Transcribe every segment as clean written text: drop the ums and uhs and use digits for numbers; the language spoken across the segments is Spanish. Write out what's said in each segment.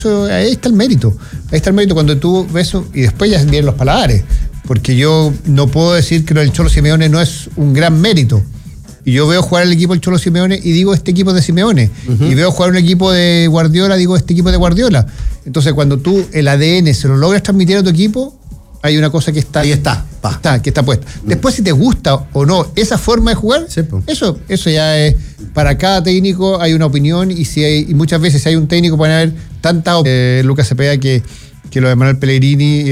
ahí está el mérito. Ahí está el mérito cuando tú ves eso y después ya vienen los paladares. Porque yo no puedo decir que lo del Cholo Simeone no es un gran mérito. Y yo veo jugar al equipo del Cholo Simeone y digo, este equipo es de Simeone. Y veo jugar un equipo de Guardiola, digo, este equipo es de Guardiola. Entonces, cuando tú el ADN se lo logras transmitir a tu equipo, hay una cosa que está... Ahí está. Que está puesta. Después, si te gusta o no esa forma de jugar, sí, eso ya es... Para cada técnico hay una opinión y muchas veces si hay un técnico pueden haber tantas... Lucas Cepeda que lo de Manuel Pellegrini,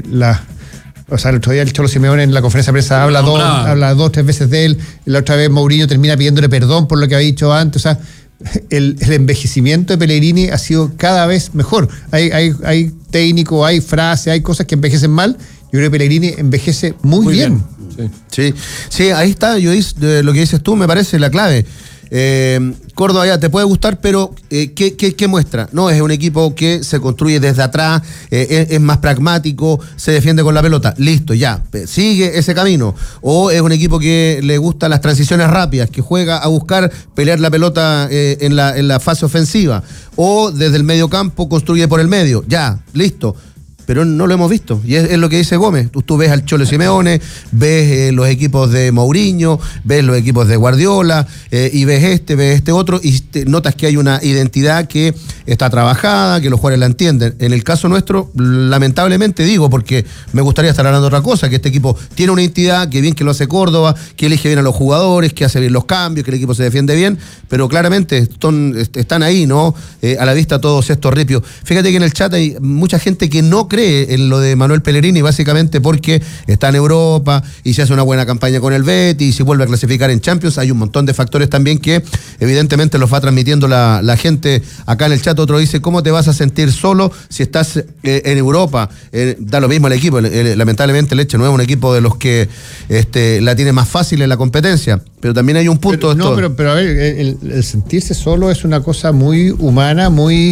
o sea, el otro día el Cholo Simeone en la conferencia de prensa habla 2-3 veces de él. La otra vez Mourinho termina pidiéndole perdón por lo que había dicho antes. O sea, el envejecimiento de Pellegrini ha sido cada vez mejor. Hay técnico, hay frases, hay cosas que envejecen mal. Yo creo que Pellegrini envejece muy bien. Sí, ahí está, lo que dices tú me parece la clave. Córdoba ya te puede gustar, pero ¿qué muestra? No, es un equipo que se construye desde atrás, es más pragmático, se defiende con la pelota, listo, ya, sigue ese camino. O es un equipo que le gustan las transiciones rápidas, que juega a buscar pelear la pelota en la fase ofensiva, o desde el medio campo construye por el medio, ya, listo. Pero no lo hemos visto, y es lo que dice Gómez. Tú ves al Cholo Simeone, ves los equipos de Mourinho, ves los equipos de Guardiola, y ves este otro, y notas que hay una identidad que está trabajada, que los jugadores la entienden. En el caso nuestro, lamentablemente digo, porque me gustaría estar hablando de otra cosa, que este equipo tiene una identidad, que bien que lo hace Córdoba, que elige bien a los jugadores, que hace bien los cambios, que el equipo se defiende bien, pero claramente están ahí, ¿no? A la vista todos estos ripios. Fíjate que en el chat hay mucha gente que no cree en lo de Manuel Pellegrini, básicamente porque está en Europa y se hace una buena campaña con el Betis y se vuelve a clasificar en Champions. Hay un montón de factores también que evidentemente los va transmitiendo la gente acá en el chat. Otro dice, ¿cómo te vas a sentir solo si estás en Europa? Da lo mismo al equipo. Lamentablemente el Elche no es un equipo de los que la tiene más fácil en la competencia, pero también hay un punto... Pero a ver, el sentirse solo es una cosa muy humana, muy...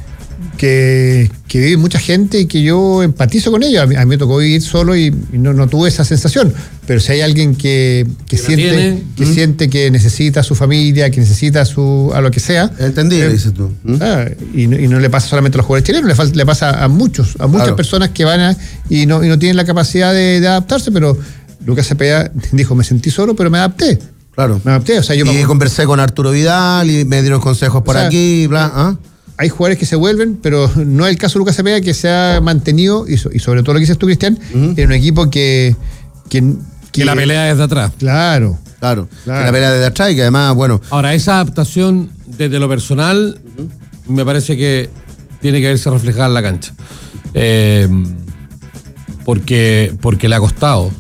Que vive mucha gente y que yo empatizo con ellos. A mí me tocó vivir solo y no tuve esa sensación. Pero si hay alguien que siente que necesita a su familia, que necesita a lo que sea. Entendido, dices tú. Y no le pasa solamente a los jugadores chilenos, le pasa a muchas personas que van y no tienen la capacidad de adaptarse, pero Lucas Cepeda dijo, me sentí solo, pero me adapté. Claro. Me adapté. O sea, conversé con Arturo Vidal y me dieron consejos por aquí, bla. Hay jugadores que se vuelven, pero no es el caso de Lucas Cepeda, que se ha mantenido, y sobre todo lo que dices tú, Cristian, en un equipo que la pelea es de atrás. Claro. Que la pelea desde atrás y que además, bueno... Ahora, esa adaptación desde lo personal me parece que tiene que verse reflejada en la cancha. Porque le ha costado.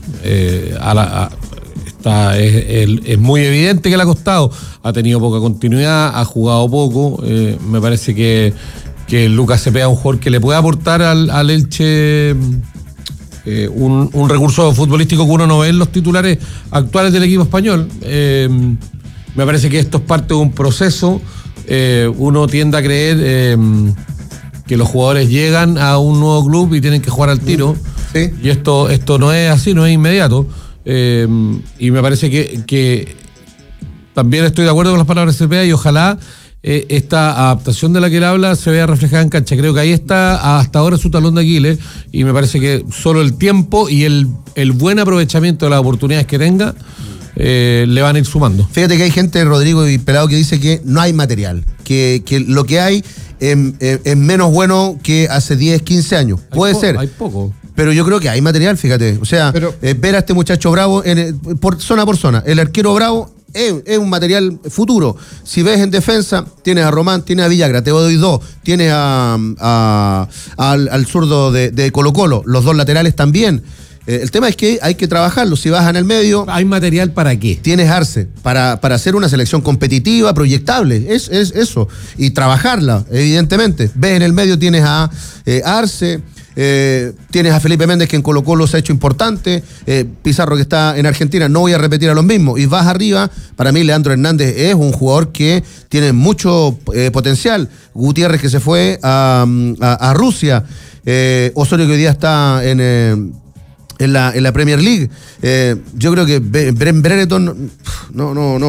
Es muy evidente que le ha costado. Ha tenido poca continuidad, ha jugado poco. Me parece que Lucas Cepeda es un jugador que le puede aportar al Elche un recurso futbolístico que uno no ve en los titulares actuales del equipo español. Me parece que esto es parte de un proceso. Uno tiende a creer que los jugadores llegan a un nuevo club y tienen que jugar al tiro. Sí. Y esto no es así, no es inmediato. Y me parece que también estoy de acuerdo con las palabras de Cepeda y ojalá esta adaptación de la que él habla se vea reflejada en cancha. Creo que ahí está hasta ahora su talón de Aquiles y me parece que solo el tiempo y el buen aprovechamiento de las oportunidades que tenga le van a ir sumando. Fíjate que hay gente, Rodrigo y Pelado, que dice que no hay material, que lo que hay es menos bueno que hace 10, 15 años. Puede ser. Hay poco. Pero yo creo que hay material, fíjate. O sea, ver a este muchacho Bravo por zona. El arquero Bravo es un material futuro. Si ves en defensa, tienes a Román, tienes a Villagra, te doy dos. Tienes al zurdo de Colo-Colo, los dos laterales también. El tema es que hay que trabajarlo. Si vas en el medio... ¿Hay material para qué? Tienes Arce, para hacer una selección competitiva, proyectable. Es eso. Y trabajarla, evidentemente. Ves en el medio, tienes a Arce... tienes a Felipe Méndez, que en Colo-Colo se ha hecho importante, Pizarro, que está en Argentina, no voy a repetir a los mismos, y vas arriba, para mí Leandro Hernández es un jugador que tiene mucho potencial. Gutiérrez, que se fue a Rusia, Osorio, que hoy día está en la Premier League. Yo creo que Brereton no